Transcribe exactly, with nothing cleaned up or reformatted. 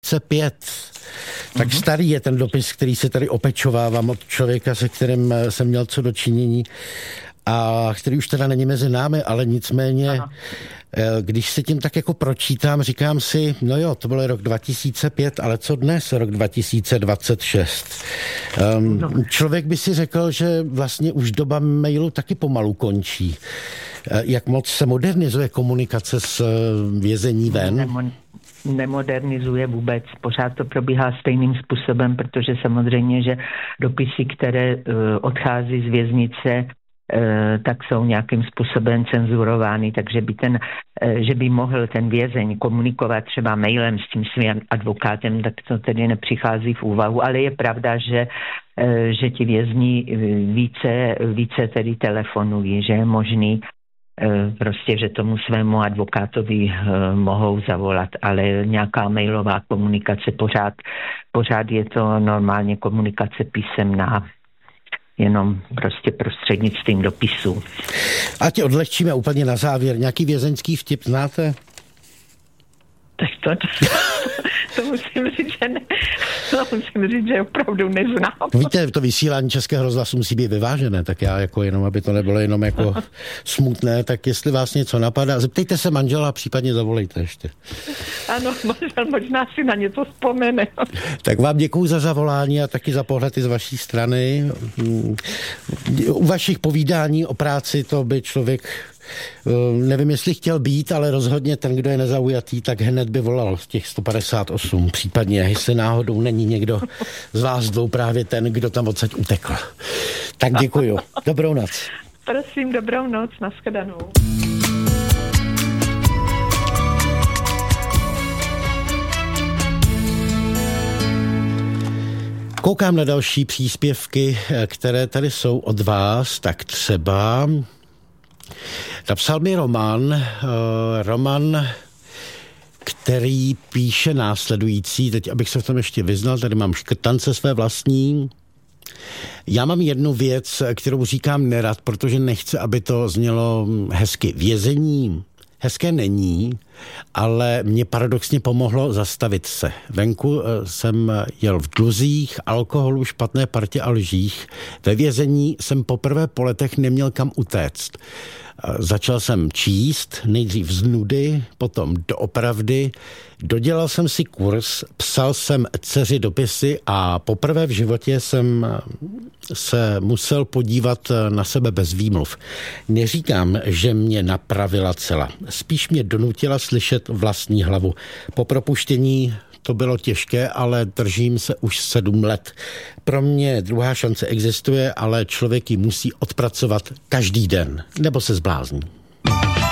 tisíce pět. Tak mm-hmm. starý je ten dopis, který se tady opečovávám od člověka, se kterým jsem měl co dočinění a který už teda není mezi námi, ale nicméně, Aha. když si tím tak jako pročítám, říkám si, no jo, to byl rok dva tisíce pět, ale co dnes, rok dva tisíce dvacet šest? Um, no. Člověk by si řekl, že vlastně už doba mailu taky pomalu končí. Jak moc se modernizuje komunikace s vězení ven? Nemo- nemodernizuje vůbec. Pořád to probíhá stejným způsobem, protože samozřejmě, že dopisy, které uh, odchází z věznice, tak jsou nějakým způsobem cenzurovány, takže by, ten, že by mohl ten vězeň komunikovat třeba mailem s tím svým advokátem, tak to tedy nepřichází v úvahu, ale je pravda, že, že ti vězni více, více tedy telefonují, že je možný prostě, že tomu svému advokátovi mohou zavolat, ale nějaká mailová komunikace pořád, pořád je to normálně komunikace písemná, jenom prostě prostřednictvím dopisů. A tě odlehčíme úplně na závěr. Nějaký vězeňský vtip znáte? Tak to, to musím říct, že ne. To musím říct, že opravdu neznám. Víte, to vysílání Českého rozhlasu musí být vyvážené, tak já jako jenom, aby to nebylo jenom jako smutné, tak jestli vás něco napadá, zeptejte se manžela, případně zavolejte ještě. Ano, možná, možná si na něco vzpomene. Tak vám děkuju za zavolání a taky za pohledy z vaší strany. U vašich povídání o práci to by člověk, nevím, jestli chtěl být, ale rozhodně ten, kdo je nezaujatý, tak hned by volal z těch sto padesát osm. Případně, jestli náhodou není někdo z vás dvou právě ten, kdo tam odsaď utekl. Tak děkuju. Dobrou noc. Prosím, dobrou noc. Nashledanou. Koukám na další příspěvky, které tady jsou od vás, tak třeba napsal mi Roman, uh, Roman, který píše následující, teď abych se v tom ještě vyznal, tady mám škrtance své vlastní. Já mám jednu věc, kterou říkám nerad, protože nechci, aby to znělo hezky. Vězení hezké není, ale mě paradoxně pomohlo zastavit se. Venku jsem jel v dluzích, alkoholu, špatné partě a lžích. Ve vězení jsem poprvé po letech neměl kam utéct. Začal jsem číst, nejdřív z nudy, potom doopravdy. Dodělal jsem si kurz, psal jsem dceři dopisy a poprvé v životě jsem se musel podívat na sebe bez výmluv. Neříkám, že mě napravila cela. Spíš mě donutila slyšet vlastní hlavu. Po propuštění to bylo těžké, ale držím se už sedm let. Pro mě druhá šance existuje, ale člověk ji musí odpracovat každý den, nebo se zblázní.